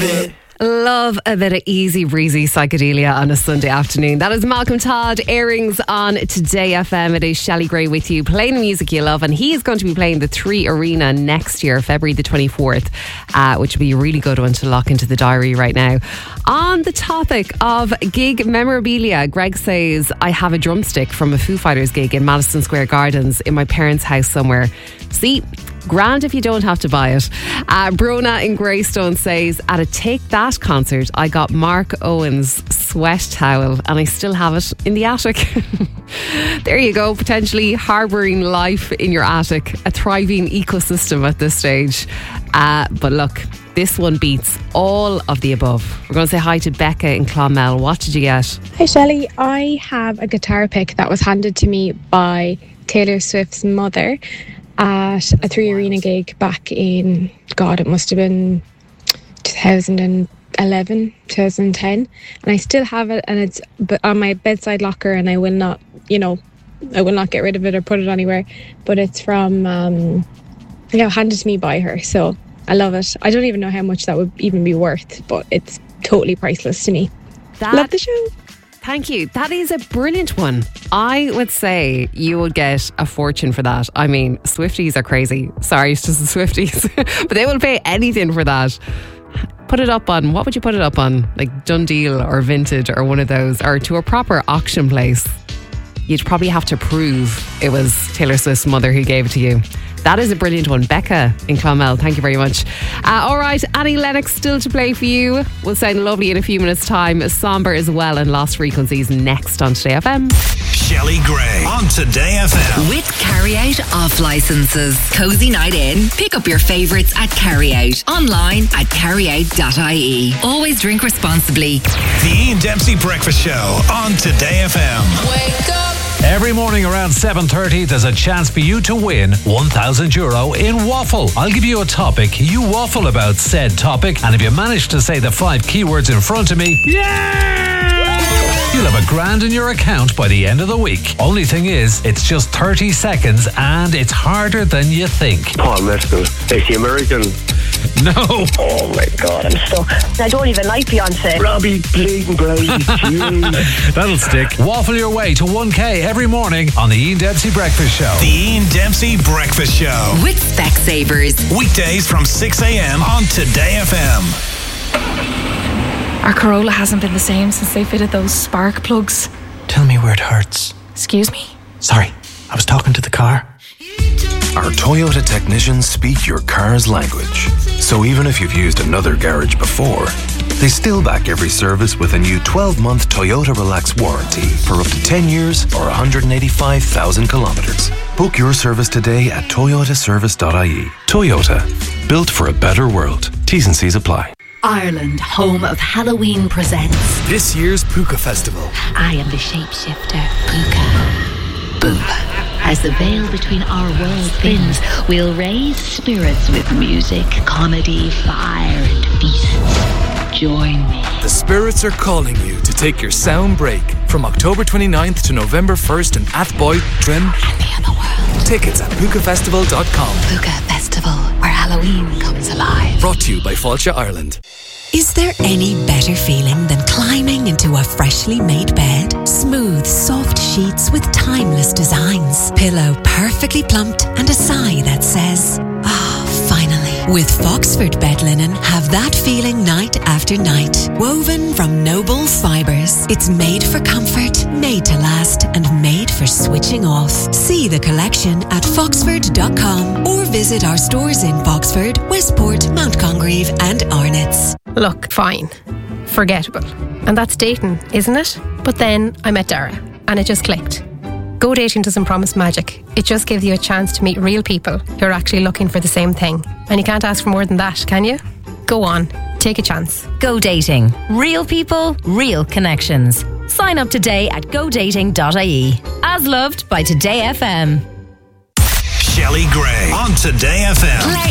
of it. Love a bit of easy breezy psychedelia on a Sunday afternoon. That is Malcolm Todd, airings on Today FM. It is Shelley Gray with you, playing the music you love, and he is going to be playing the 3 Arena next year, February the 24th, which will be a really good one to lock into the diary right now. On the topic of gig memorabilia, Greg says, I have a drumstick from a Foo Fighters gig in Madison Square Gardens in my parents' house somewhere. See, grand if you don't have to buy it. Brona in Greystone says, at a Take That concert, I got Mark Owen's sweat towel and I still have it in the attic. There you go, potentially harbouring life in your attic, a thriving ecosystem at this stage. But look, this one beats all of the above. We're going to say hi to Becca in Clonmel. What did you get? Hi Shelley, I have a guitar pick that was handed to me by Taylor Swift's mother at a 3 Arena gig back in, God, it must have been 2011, 2010, and I still have it, and it's on my bedside locker, and I will not get rid of it or put it anywhere, but it's from handed to me by her, so I love it. I don't even know how much that would even be worth, but it's totally priceless to me. Love the show. Thank you. That is a brilliant one. I would say you would get a fortune for that. I mean, Swifties are crazy. Sorry, it's just the Swifties. But they will pay anything for that. Put it up on, what would you put it up on? Like Dundeal or Vinted or one of those, or to a proper auction place. You'd probably have to prove it was Taylor Swift's mother who gave it to you. That is a brilliant one. Becca in Clonmel, thank you very much. All right, Annie Lennox still to play for you. Will sound lovely in a few minutes' time. Somber as well, and Lost Frequencies next on Today FM. Shelley Gray on Today FM. With Carry Out off licenses. Cozy night in. Pick up your favourites at Carry Out. Online at carryout.ie. Always drink responsibly. The Ian Dempsey Breakfast Show on Today FM. Wake up. Every morning around 7:30, there's a chance for you to win €1,000 in Waffle. I'll give you a topic. You waffle about said topic, and if you manage to say the 5 keywords in front of me, you'll have £1,000 in your account by the end of the week. Only thing is, it's just 30 seconds, and it's harder than you think. Paul Mescal. Is he American? No. Oh my God, I'm stuck. I don't even like Beyonce. Robbie bleeding Brady. That'll stick. Waffle your way to 1K every morning on the Ian Dempsey Breakfast Show. The Ian Dempsey Breakfast Show. With Specsavers. Weekdays from 6 a.m. on Today FM. Our Corolla hasn't been the same since they fitted those spark plugs. Tell me where it hurts. Excuse me? Sorry, I was talking to the car. Our Toyota technicians speak your car's language. So even if you've used another garage before, they still back every service with a new 12-month Toyota Relax warranty for up to 10 years or 185,000 kilometres. Book your service today at toyotaservice.ie. Toyota, built for a better world. T's and C's apply. Ireland, home of Halloween, presents this year's Puka Festival. I am the shapeshifter, Puka. Boom. As the veil between our worlds thins, we'll raise spirits with music, comedy, fire, and feasts. Join me. The spirits are calling you to take your sound break from October 29th to November 1st in Athboy, Trim, and the other world. Tickets at pukafestival.com. Puka Festival, where Halloween comes alive. Brought to you by Fáilte Ireland. Is there any better feeling than climbing into a freshly made bed? Smooth, soft sheets with timeless designs. Pillow perfectly plumped and a sigh that says, finally. With Foxford bed linen, have that feeling night after night. Woven from noble fibres. It's made for comfort, made to last, and made for switching off. See the collection at foxford.com or visit our stores in Foxford, Westport, Mount Congreve and Arnott's. Look, fine. Forgettable. And that's dating, isn't it? But then I met Dara and it just clicked. Go dating doesn't promise magic. It just gives you a chance to meet real people who are actually looking for the same thing. And you can't ask for more than that, can you? Go on, take a chance. Go dating. Real people, real connections. Sign up today at godating.ie. As loved by Today FM. Shelley Gray on Today FM. Play